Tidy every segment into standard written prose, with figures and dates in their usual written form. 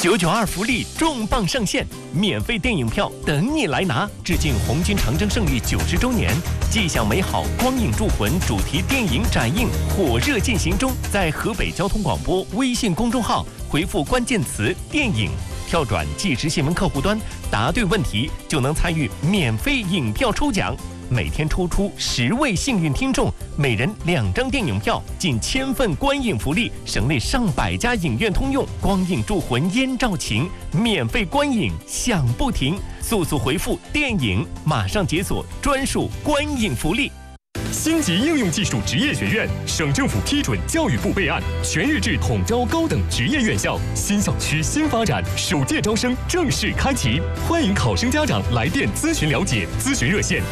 992福利重磅上线，免费电影票等你来拿！致敬红军长征胜利90周年，既享美好光影铸魂主题电影展映火热进行中，在河北交通广播微信公众号回复关键词“电影”，跳转即时新闻客户端，答对问题就能参与免费影票抽奖。每天抽出10位幸运听众，每人2张电影票，近1000份观影福利，省内上百家影院通用，光影铸魂烟照情，免费观影享不停。速速回复“电影”，马上解锁专属观影福利。 星级应用技术职业学院，省政府批准，教育部备案，全日制统招高等职业院校，新校区新发展，首届招生正式开启，欢迎考生家长来电咨询了解，咨询热线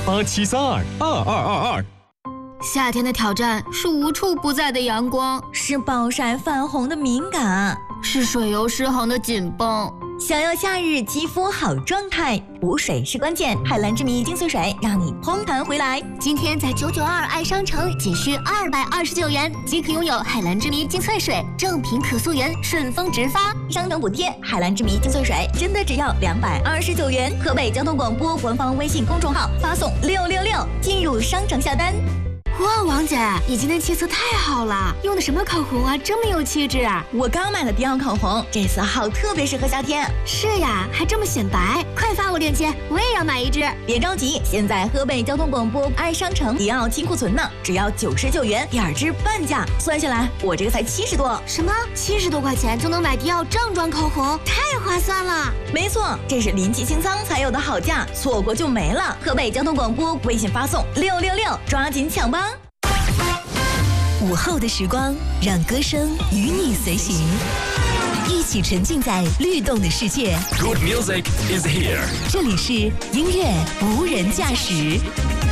87322222。 夏天的挑战是无处不在的阳光， 是暴晒泛红的敏感， 是水油失衡的紧绷。 想要夏日肌肤好状态，补水是关键。海蓝之谜精粹水让你蓬弹回来。 今天在992爱商城仅需229元，即可拥有海蓝之谜精粹水，正品可溯源，顺丰直发， 商城补贴。海蓝之谜精粹水真的只要229元。河北交通广播官方微信公众号发送666进入商城下单。 哇，王姐，你今天气色太好了，用的什么口红啊，这么有气质啊！ 我刚买的迪奥口红，这色号特别适合夏天。 是呀，还这么显白，快发我链接，我也要买一支。 别着急，现在河北交通广播爱商城迪奥清库存呢，只要99元，2支半价，算下来我这个才70多。 什么？70多块钱就能买迪奥正装口红，太划算了！ 没错，这是临期清仓才有的好价，错过就没了。河北交通广播微信发送666，抓紧抢吧！ 午后的时光，让歌声与你随行，一起沉浸在律动的世界。 Good music is here。 这里是音乐无人驾驶。